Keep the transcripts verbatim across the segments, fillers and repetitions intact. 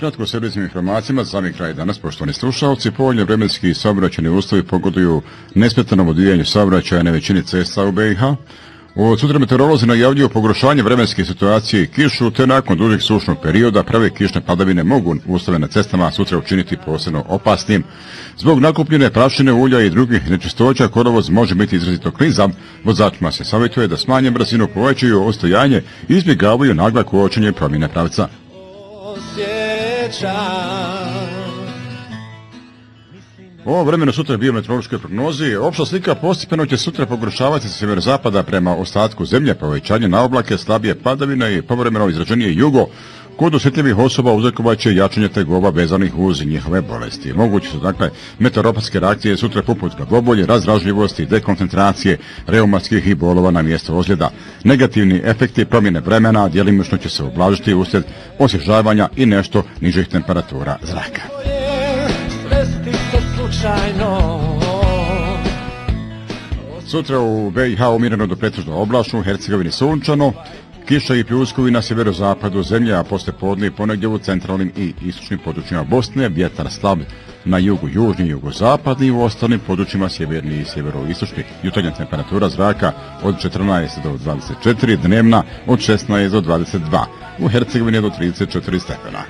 Kratko s srednjim informacijama za sami kraj danas, poštovani slušalci. Povoljni vremenski i saobraćajni uslovi pogoduju nesmetanom odvijanju saobraćaja na većini cesta u B i H. Od sutra meteorolozi najavljuju pogoršanje vremenske situacije i kišu, te nakon dužeg sušnog perioda prave kišne padavine mogu uslove na cestama sutra učiniti posebno opasnim. Zbog nakupljene prašine, ulja i drugih nečistoća kolovoz može biti izrazito klizav. Vozačima se savjetuje da smanje brzinu, povećaju ostojanje i izbjegavaju nagla kočenje promjene pravca. O vremenu sutra biometeorološkoj prognozi. Opšta slika postepeno će sutra pogoršavati sa sjeverozapada prema ostatku zemlje, povećanje na oblake, slabije padavine i povremeno izraženije jugo. Kod osjetljivih osoba uzrokovat će jačanje tegova vezanih uz njihove bolesti. Moguće su dakle meteoropatske reakcije sutra poput glavobolje, razdražljivosti, dekoncentracije, reumatskih i bolova na mjesto ozljeda. Negativni efekti promjene vremena djelimično će se ublažiti uslijed osvježavanja i nešto nižih temperatura zraka. Sutra u B i H umjereno do pretežno oblačno, u Hercegovini sunčano, kiša i pljuskovi na sjeverozapadu zemlje, a poslije podne ponegdje u centralnim i istočnim područjima Bosne, vjetar slab na jugu, južni i jugozapadni, u ostalim područjima sjeverni i sjeveroistočni. Jutarnja temperatura zraka od četrnaest do dvadeset četiri, dnevna od šesnaest do dvadeset dva, u Hercegovini do trideset četiri stepena.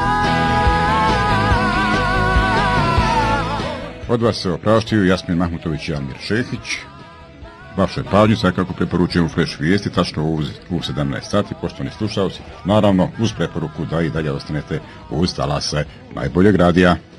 Od vas se opraštaju Jasmin Mahmutović i Amir Šehić. Vašoj pažnji svakako preporučujem u Flash vijesti, tačno u, u sedamnaest sati, poštovani slušalci, naravno uz preporuku da i dalje ostanete uz talase najboljeg radija.